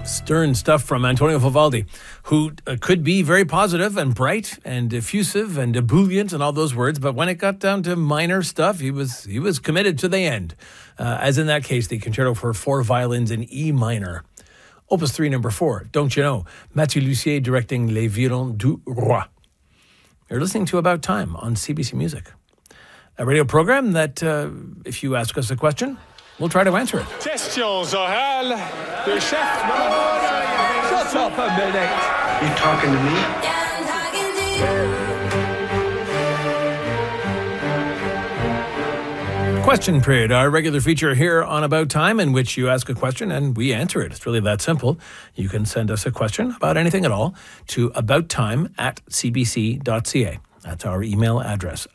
Stern stuff from Antonio Vivaldi, who could be very positive and bright and effusive and ebullient and all those words, but when it got down to minor stuff, he was committed to the end. As in that case, the concerto for 4 violins in E minor. Opus 3, number 4, Don't You Know? Mathieu Lussier directing Les Violons du Roi. You're listening to About Time on CBC Music, a radio program that, if you ask us a question, we'll try to answer it. Questions orales de chef. Shut up a minute. You talking to me? Question period, our regular feature here on About Time in which you ask a question and we answer it. It's really that simple. You can send us a question about anything at all to abouttime@cbc.ca. That's our email address,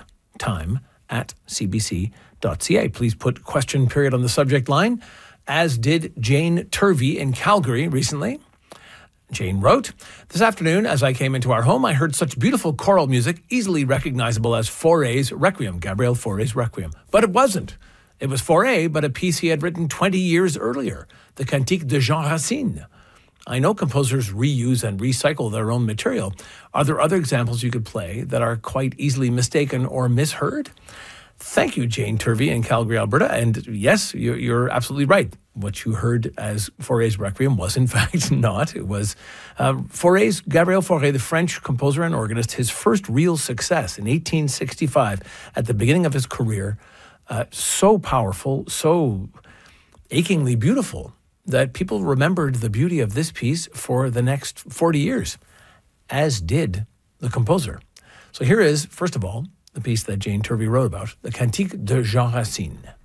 abouttime@cbc.ca. Please put question period on the subject line, as did Jane Turvey in Calgary recently. Jane wrote, "This afternoon, as I came into our home, I heard such beautiful choral music, easily recognizable as Fauré's Requiem, Gabriel Fauré's Requiem. But it wasn't. It was Fauré, but a piece he had written 20 years earlier, the Cantique de Jean Racine. I know composers reuse and recycle their own material. Are there other examples you could play that are quite easily mistaken or misheard?" Thank you, Jane Turvey in Calgary, Alberta. And yes, you're absolutely right. What you heard as Fauré's Requiem was, in fact, not. It was Gabriel Fauré, the French composer and organist, his first real success in 1865 at the beginning of his career. So powerful, so achingly beautiful that people remembered the beauty of this piece for the next 40 years, as did the composer. So here is, first of all, the piece that Jane Turvey wrote about, the Cantique de Jean Racine.